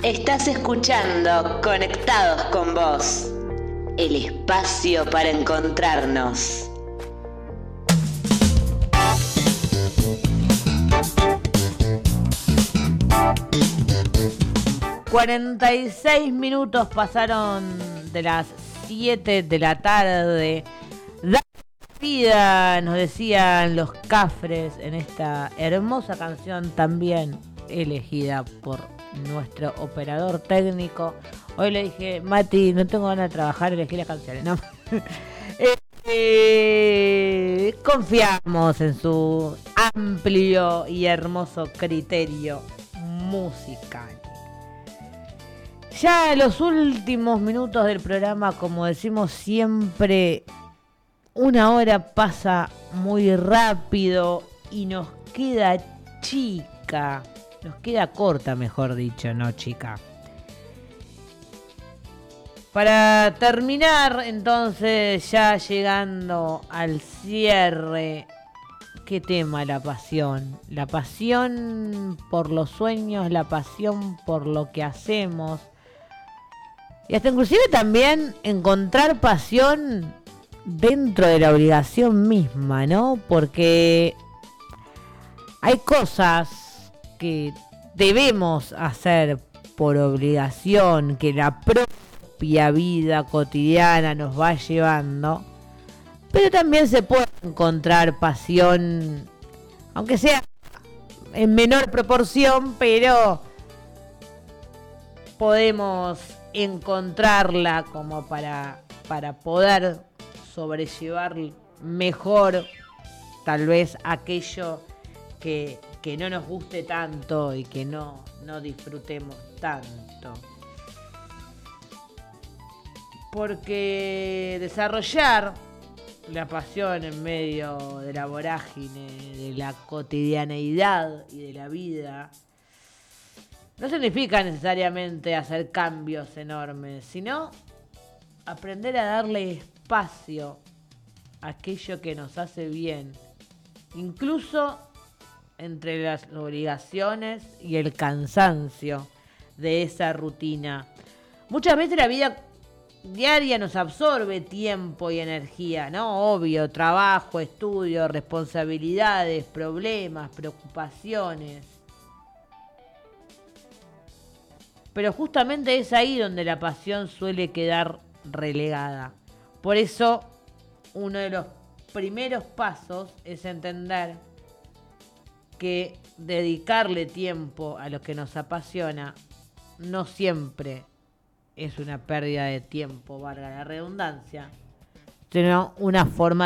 Estás escuchando Conectados con Vos, el espacio para encontrarnos. ...46 minutos pasaron de las 7 de la tarde. Da vida, nos decían los Cafres en esta hermosa canción, también elegida por nuestro operador técnico. Hoy le dije, Mati, no tengo ganas de trabajar, elegí las canciones, ¿no? Confiamos en su amplio y hermoso criterio musical. Ya en los últimos minutos del programa, como decimos siempre, una hora pasa muy rápido y nos queda chica. Nos queda corta, mejor dicho, ¿no, chica? Para terminar, entonces, ya llegando al cierre, ¿qué tema? La pasión. La pasión por los sueños, la pasión por lo que hacemos. Y hasta inclusive también encontrar pasión dentro de la obligación misma, ¿no? Porque hay cosas que debemos hacer por obligación, que la propia vida cotidiana nos va llevando, pero también se puede encontrar pasión, aunque sea en menor proporción, pero podemos encontrarla como para poder sobrellevar mejor tal vez aquello que no nos guste tanto y que no disfrutemos tanto. Porque desarrollar la pasión en medio de la vorágine, de la cotidianeidad y de la vida, no significa necesariamente hacer cambios enormes, sino aprender a darle espacio a aquello que nos hace bien, incluso entre las obligaciones y el cansancio de esa rutina. Muchas veces la vida diaria nos absorbe tiempo y energía, ¿no? Obvio, trabajo, estudio, responsabilidades, problemas, preocupaciones. Pero justamente es ahí donde la pasión suele quedar relegada. Por eso, uno de los primeros pasos es entender que dedicarle tiempo a lo que nos apasiona no siempre es una pérdida de tiempo, valga la redundancia, sino una forma